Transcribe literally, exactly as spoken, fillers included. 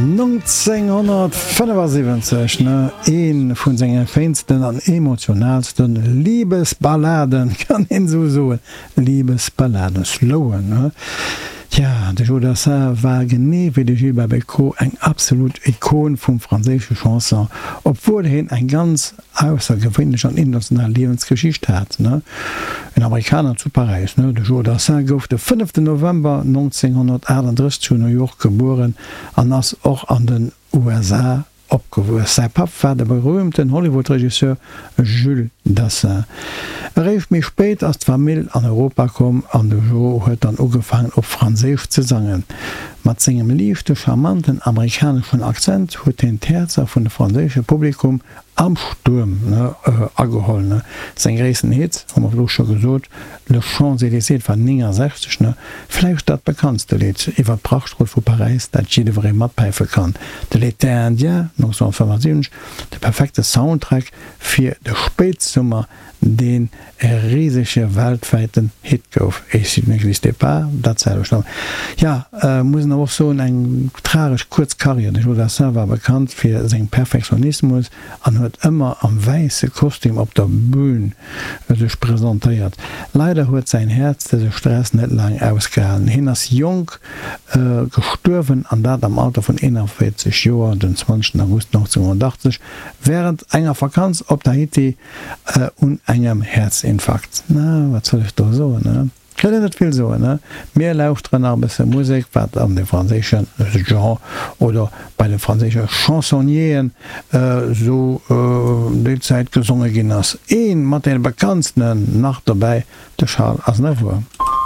neunzehnhundertfünfundsiebzig ne, een vun senger feinsten an emotionalsten Liebesballaden kann hin so so Liebesballaden slowen. Ne? Ja, de Jo Dassin war gené wie de Gilles Babelco eng absolut Ikon vum franzésche Chanson, obwohl hin eng ganz aussergewöhnlich an international Lebensgeschicht hat. Ne? Ein Amerikaner zu Paris. Ne? De Jo Dassin gouf de fünften November neunzehnhundertachtunddreißig zu New York geboren, an ass och an den U S A opgewuer. Sei Pap war der berühmten Hollywood-Regisseur Jules Dassin. Er rief mich spät als d'Famill an Europa kom, an de Jo huet dann ugefangen op Franzésisch ze sangen. Mat segem liefte charmanten amerikanischen Akzent huet den Terzer vun de franzésche Publikum am Sturm ne, äh, ageholl. Ne. Sein gréessen Hit, om er schon gesot, Le Champs-Élysées war neunundsechzig, ne, vielleicht dat bekanntste Lied iwwer Prachtstrot vu Paris, dat jidewer mat pfeife kann. De L'été Indien neunzehnhundertfünfundsiebzig, de perfekte Soundtrack fir de Spätsummer, den er riesige weltweiten Hit gouf. Ich n'existe pas, dat selbe schon. Ja, äh, muss auch so eng tragisch Kurzkarriere. De Jo Dassin war bekannt fir seg Perfektionismus an huet immer am weiße Kostüm op der Bühne sech präsentiert. Leider huet sein Herz de Stress net lang ausgehalten. Hin ass jung äh, gestorven an dat am Alter von einundvierzig Joer den zwanzigsten August neunzehnhundertachtzig während enger Vakanz op Tahiti äh, und engem Herzinfarkt. Na, was soll ich da so, ne? Kann net viel so, ne? Mehr lauft dran a bisse Musik, wat an den franzésischen Genre oder bei den franzésischen Chansonnieren äh, so äh, die Zeit gesungen gin ass. Een mat den bekanntsten nach dabei, der Charles Aznavour.